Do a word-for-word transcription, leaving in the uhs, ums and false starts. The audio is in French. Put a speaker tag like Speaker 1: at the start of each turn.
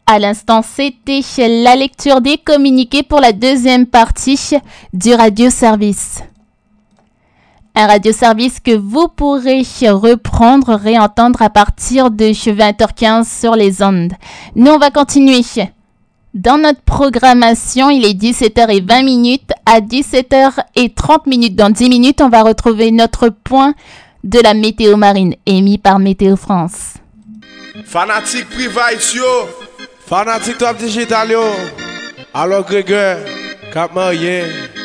Speaker 1: À l'instant, c'était la lecture des communiqués pour la deuxième partie du radioservice. Un radioservice que vous pourrez reprendre, réentendre à partir de vingt heures quinze sur les ondes. Nous, on va continuer. Dans notre programmation, il est dix-sept heures vingt minutes. À dix-sept heures trente minutes, dans dix minutes, on va retrouver notre point de la météo marine émis par Météo France.
Speaker 2: Fanatique private yo, fanatique top digital yo. Alors Grégoire, Cap Marien.